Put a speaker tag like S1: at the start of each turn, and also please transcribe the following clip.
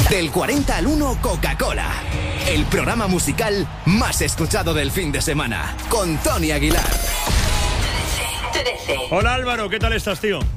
S1: Del 40 al 1, Coca-Cola. El programa musical más escuchado del fin de semana. Con Tony Aguilar.
S2: 13. Hola Álvaro, ¿qué tal estás, tío?